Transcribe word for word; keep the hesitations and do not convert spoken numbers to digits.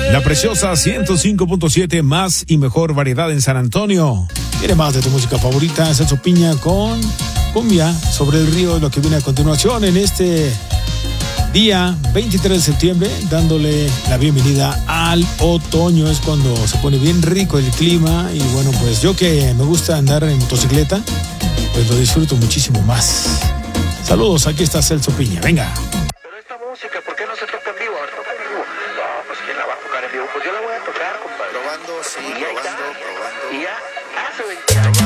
La preciosa ciento cinco punto siete, más y mejor variedad en San Antonio. Tiene más de tu música favorita, Celso Piña con Cumbia sobre el río, lo que viene a continuación en este día veintitrés de septiembre, dándole la bienvenida al otoño. Es cuando se pone bien rico el clima y bueno, pues yo que me gusta andar en motocicleta, pues lo disfruto muchísimo más. Saludos, aquí está Celso Piña, venga. Pero esta música, ¿por qué no se toca en vivo? A ver, toca en vivo. No, pues ¿quién la va a tocar en vivo? Pues yo la voy a tocar, compadre. Probando, sí, Y ahí probando, está. probando. Y ya hace veinte años.